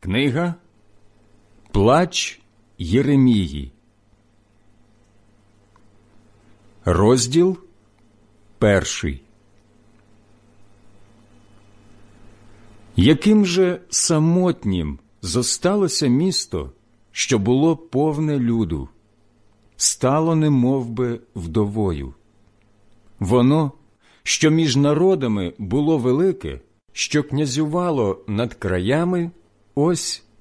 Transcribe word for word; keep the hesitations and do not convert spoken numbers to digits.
Книга «Плач Єремії», розділ перший. Яким же самотнім зосталося місто, що було повне люду, стало немовби вдовою. Воно, що між народами було велике, що князювало над краями, ось